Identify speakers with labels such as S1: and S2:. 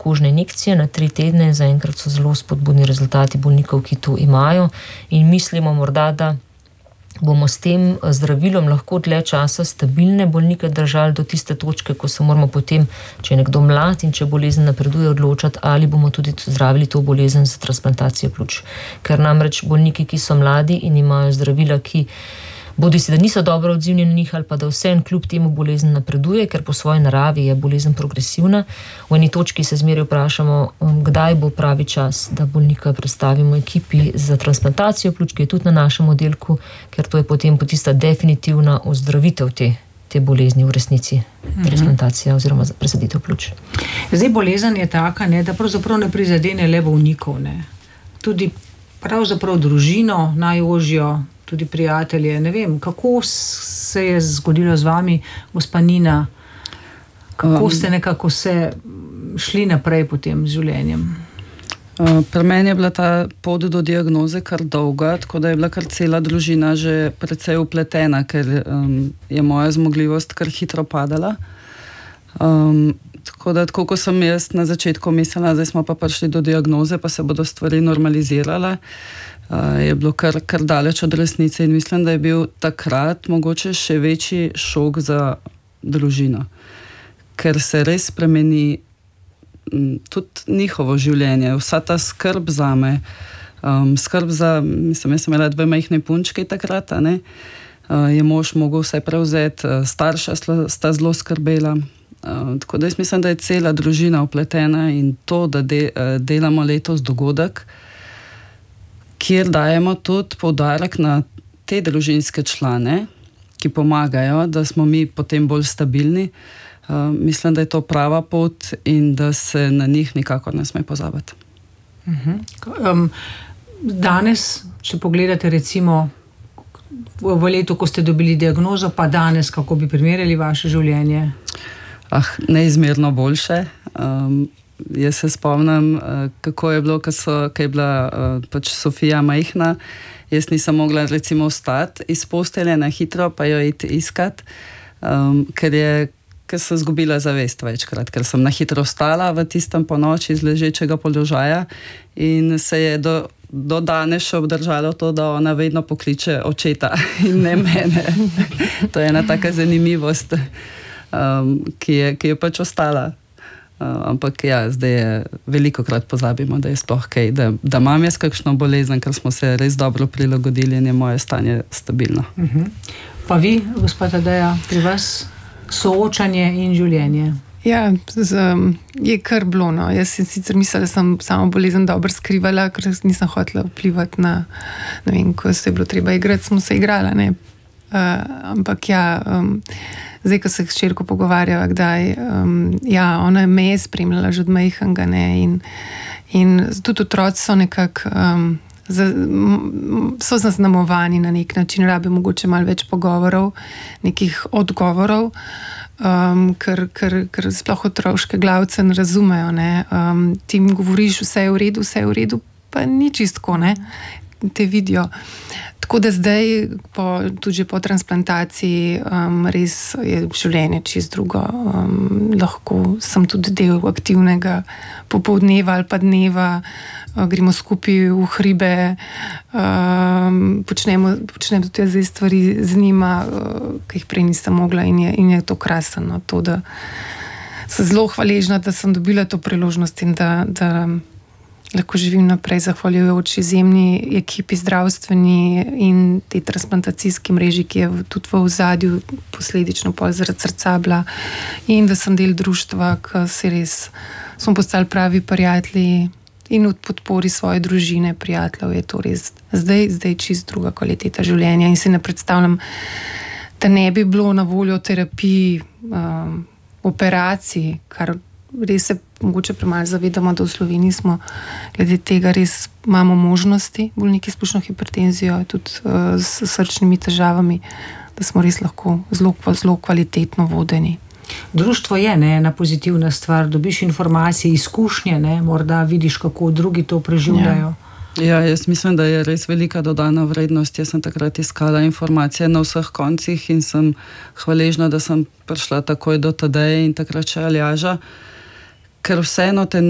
S1: podkožne injekcije na 3 tedne. Zaenkrat so zelo spodbudni rezultati bolnikov, ki to imajo, in mislimo morda, da bomo s tem zdravilom lahko dlje časa stabilne bolnike držali do tiste točke, ko se moramo potem, če je nekdo mlad in če bolezen napreduje, odločati, ali bomo tudi zdravili to bolezen za transplantacijo pljuč. Ker namreč bolniki, ki so mladi in imajo zdravila, ki bodisi da niso dobro odzivni na njih, ali pa da vseeno kljub temu bolezen napreduje, ker po svoji naravi je bolezen progresivna. V eni točki se zmeraj vprašamo, kdaj bo pravi čas, da bolnika predstavimo ekipi za transplantacijo pljuč, ki je tudi na našem oddelku, ker to je potem tista definitivna ozdravitev te bolezni v resnici, transplantacija oziroma presaditev pljuč.
S2: Zdaj bolezen je taka, ne, da pravzaprav ne prizadene le bolnikov, ne. Tudi pravzaprav družino, najožjo, tudi prijatelje. Ne vem, kako se je zgodilo z vami, gospa Nina? Kako ste nekako se šli naprej potem z življenjem?
S3: Pri meni je bila ta pot do diagnoze kar dolga, tako da je bila kar cela družina že precej upletena, ker je moja zmogljivost kar hitro padala. Tako da, tako ko sem jaz na začetku mislila, zdaj smo pa prišli do diagnoze, pa se bodo stvari normalizirale, je bilo kar daleč od resnice, in mislim, da je bil takrat mogoče še večji šok za družino, ker se res spremeni tudi njihovo življenje, vsa ta skrb zame, skrb za, mislim, jaz sem imela 2 majhne punčke takrat, ne, je mož mogel vse prevzeti, starša sta zelo skrbela, tako da jaz mislim, da je cela družina upletena, in to, da delamo letos dogodek, kjer dajemo tudi poudarek na te družinske člane, ki pomagajo, da smo mi potem bolj stabilni. Mislim, da je to prava pot in da se na njih nikakor ne sme pozabiti.
S2: Danes, če pogledate recimo v letu, ko ste dobili diagnozo, pa danes, kako bi primerjali vaše življenje?
S3: Neizmerno boljše. Jaz se spomnim, kako je bilo, ko je bila pač Sofija majhna. Jaz nisem mogla recimo vstati iz postelje na hitro, pa jo iti iskat, ker sem izgubila zavest večkrat, ker sem na hitro vstala v tistem ponoči iz ležečega položaja, in se je do danes še obdržalo to, da ona vedno pokliče očeta in ne mene. To je ena taka zanimivost, ki je pač ostala. Ampak ja, zdaj je velikokrat pozabimo, da je sploh kaj, da imam jaz kakšno bolezen, ker smo se res dobro prilagodili in je moje stanje stabilno.
S2: Pa vi, gospod Tadeja, pri vas soočanje in življenje?
S4: Ja, je kar bilo, no. Jaz sem sicer mislila, da sem samo bolezen dobro skrivala, ker nisem hotela vplivati na, ne vem, ko se je bilo treba igrati, smo se igrala, ne. Ampak ja, zdaj, ko se hčerko pogovarjava, kdaj, ja, ona me je spremljala že od majhnega, ne, in tudi otroci so nekako, so zaznamovani na nek način, rabi mogoče malo več pogovorov, nekih odgovorov, ker sploh otroške glavce ne razumejo, ne, ti jim govoriš, vse je v redu, pa ni čistko, ne, te vidijo. Tako da zdaj, tudi že po transplantaciji, res je življenje čisto drugo. Lahko sem tudi del aktivnega popoldneva ali pa dneva, gremo skupaj v hribe, počnem tudi zdaj stvari z njima, ki jih prej nisem mogla, in je to krasno, no, to, da sem zelo hvaležna, da sem dobila to priložnost in da lahko živim naprej, zahvaljujoč izjemni ekipi zdravstveni in tej transplantacijski mreži, ki je tudi v ozadju posledično zaradi srca bila, in da sem del društva, ki smo postali pravi prijatelji, in v podpori svoje družine, prijateljev, je to res zdaj čisto druga kvaliteta življenja, in si ne predstavljam, da ne bi bilo na voljo terapij, operacij, kar res se mogoče premalo zavedamo, da v Sloveniji smo glede tega res imamo možnosti, bolniki s pljučno hipertenzijo, tudi s srčnimi težavami, da smo res lahko zelo kvalitetno vodeni.
S2: Društvo je, ne, ena pozitivna stvar, dobiš informacije, izkušnje, ne, morda vidiš, kako drugi to preživljajo.
S3: Ja, jaz mislim, da je res velika dodana vrednost. Jaz sem takrat iskala informacije na vseh koncih in sem hvaležna, da sem prišla takoj do Tadeje in takrat še Aljaža, ker vseeno te